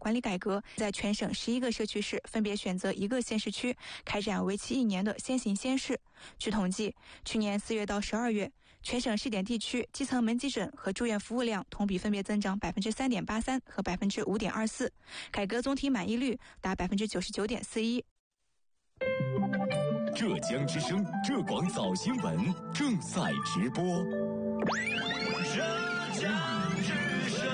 管理改革，在全省11个社区市分别选择1个县市区开展为期1年的先行先试。据统计，去年4月到12月，全省试点地区基层门急诊和住院服务量同比分别增长 3.83% 和 5.24%， 改革总体满意率达 99.41%。 浙江之声浙广早新闻正在直播。浙江之声，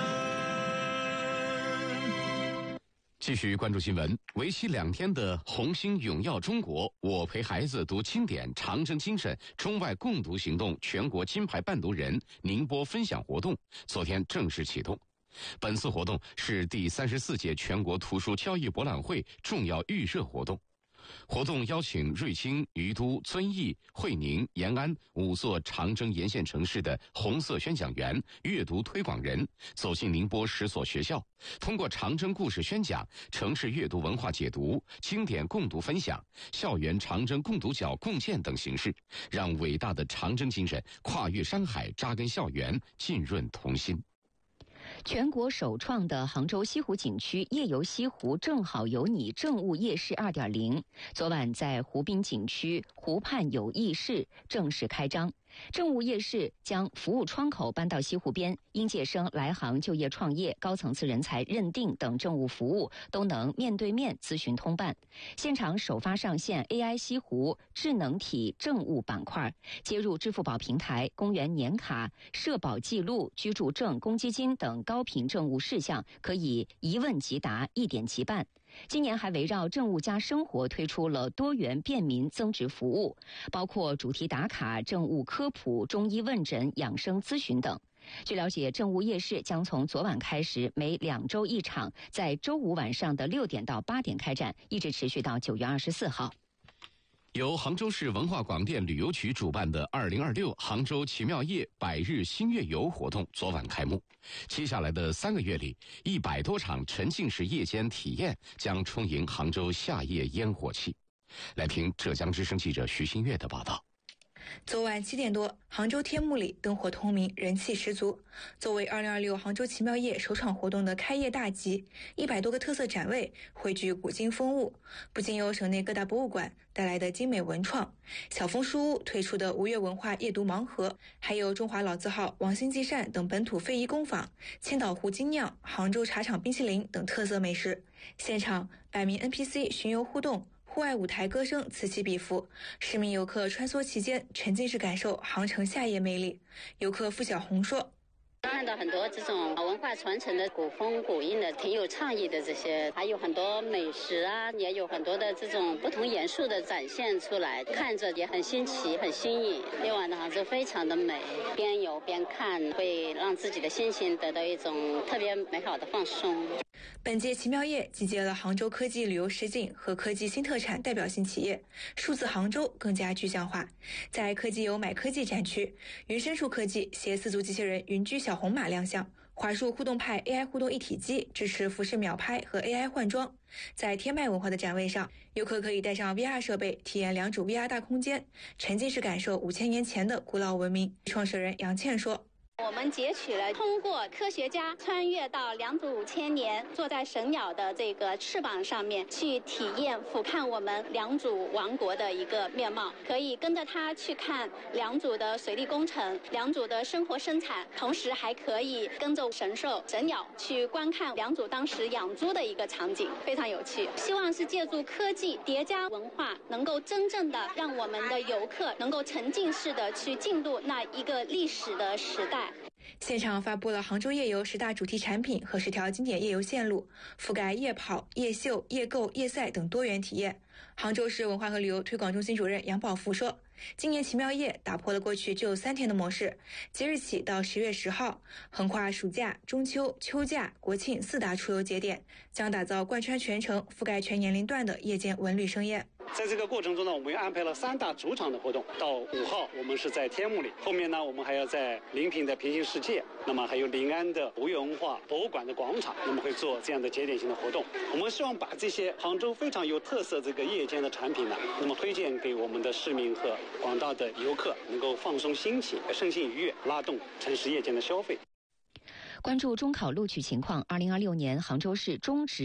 继续关注新闻。为期2天的红星永耀中国我陪孩子读经典长征精神中外共读行动全国金牌伴读人宁波分享活动昨天正式启动。本次活动是第34届全国图书交易博览会重要预热活动。活动邀请瑞清、于都、遵义、会宁、延安5座长征沿线城市的红色宣讲员、阅读推广人走进宁波10所学校，通过长征故事宣讲、城市阅读文化解读、经典共读分享、校园长征共读角共建等形式，让伟大的长征精神跨越山海，扎根校园，浸润童心。 全国首创的杭州西湖景区夜游西湖正好有你政务夜市 2.0 昨晚在湖滨景区湖畔友谊市正式开张。政务夜市将服务窗口搬到西湖边，应届生来杭就业创业、高层次人才认定等政务服务都能面对面咨询通办。现场首发上线 AI 西湖智能体政务板块，接入支付宝平台、公园年卡、社保记录、居住证、公积金等高频政务事项，可以一问即答，一点即办。今年还围绕政务加生活推出了多元便民增值服务，包括主题打卡、政务科普、中医问诊、养生咨询等。据了解，政务夜市将从昨晚开始，每2周1场，在周五晚上的6点到8点开展，一直持续到9月24号。 由杭州市文化广电旅游局主办的2026杭州奇妙夜百日星月游活动昨晚开幕。接下来的3个月里，100多场沉浸式夜间体验将充盈杭州夏夜烟火气。来听浙江之声记者徐新月的报道。 昨晚7点多，杭州天幕里灯火通明，人气十足。作为2026杭州奇妙夜首场活动的开业大吉，100多个特色展位汇聚古今风物，不仅有省内各大博物馆带来的精美文创，小枫书屋推出的吴越文化夜读盲盒，还有中华老字号王兴记扇等本土非遗工坊、千岛湖精酿、杭州茶厂冰淇淋等特色美食。现场100名 NPC 巡游互动，户外舞台歌声此起彼伏，10名游客穿梭其间，沉浸式感受杭城夏夜魅力。游客付小红说， 看到很多这种文化传承的古风古韵的，挺有创意的，这些还有很多美食啊，也有很多的这种不同元素的展现出来，看着也很新奇很新颖。夜晚的杭州非常的美，边游边看会让自己的心情得到一种特别美好的放松。 本届奇妙夜集结了杭州科技旅游实景和科技新特产代表性企业，数字杭州更加具象化。在科技游买科技展区，云深处科技携4足机器人云居小红马亮相，华数互动派 AI 互动一体机支持俯视秒拍和 AI 换装。在天麦文化的展位上，游客可以带上 VR 设备体验良渚 VR 大空间，沉浸式感受5000年前的古老文明。创始人杨倩说， 我们截取了通过科学家穿越到良渚5000年，坐在神鸟的这个翅膀上面去体验俯瞰我们良渚王国的一个面貌，可以跟着它去看良渚的水利工程、良渚的生活生产，同时还可以跟着神兽神鸟去观看良渚当时养猪的一个场景，非常有趣。希望是借助科技叠加文化，能够真正的让我们的游客能够沉浸式的去进入那一个历史的时代。 现场发布了杭州夜游10大主题产品和10条经典夜游线路，覆盖夜跑、夜秀、夜购、夜赛等多元体验。杭州市文化和旅游推广中心主任杨宝福说，今年奇妙夜打破了过去只有3天的模式，即日起到10月10号，横跨暑假、中秋、秋假、国庆4大出游节点，将打造贯穿全城、覆盖全年龄段的夜间文旅盛宴。 在这个过程中呢，我们又安排了3大主场的活动。到5号我们是在天幕里，后面呢我们还要在临平的平行世界，那么还有临安的吴越文化博物馆的广场，那么会做这样的节点性的活动。我们希望把这些杭州非常有特色这个夜间的产品呢，那么推荐给我们的市民和广大的游客，能够放松心情，身心愉悦，拉动城市夜间的消费。 关注中考录取情况，2026年杭州市中职